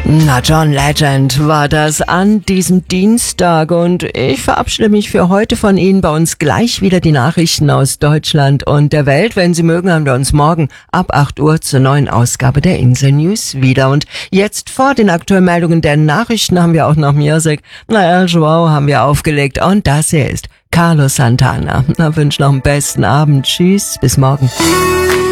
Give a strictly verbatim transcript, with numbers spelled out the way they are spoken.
Na, John Legend war das an diesem Dienstag und ich verabschiede mich für heute von Ihnen. Bei uns gleich wieder die Nachrichten aus Deutschland und der Welt. Wenn Sie mögen, haben wir uns morgen ab acht Uhr zur neuen Ausgabe der Insel News wieder. Und jetzt vor den aktuellen Meldungen der Nachrichten haben wir auch noch Music. Naja, Joao haben wir aufgelegt und das hier ist Carlos Santana. Na, wünsche noch einen besten Abend. Tschüss, bis morgen.